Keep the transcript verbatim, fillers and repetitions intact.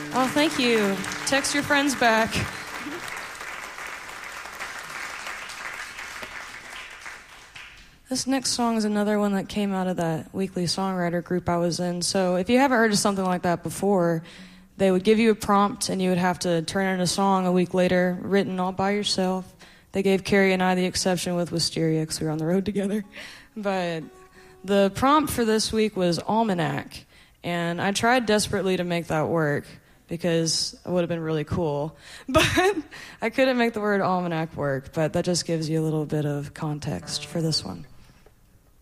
Oh, thank you. Text your friends back. This next song is another one that came out of that weekly songwriter group I was in. So if you haven't heard of something like that before, they would give you a prompt and you would have to turn in a song a week later, written all by yourself. They gave Carrie and I the exception with Wisteria because we were on the road together. But the prompt for this week was almanac. And I tried desperately to make that work because it would have been really cool. But I couldn't make the word almanac work, but that just gives you a little bit of context for this one.